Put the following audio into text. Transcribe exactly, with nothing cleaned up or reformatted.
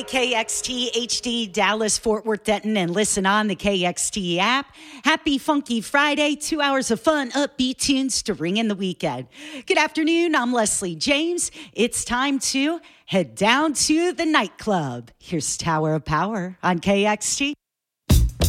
K X T H D Dallas, Fort Worth, Denton, and listen on the K X T app. Happy Funky Friday, two hours of fun, upbeat tunes to ring in the weekend. Good afternoon, I'm Leslie James. It's time to head down to the nightclub. Here's Tower of Power on K X T.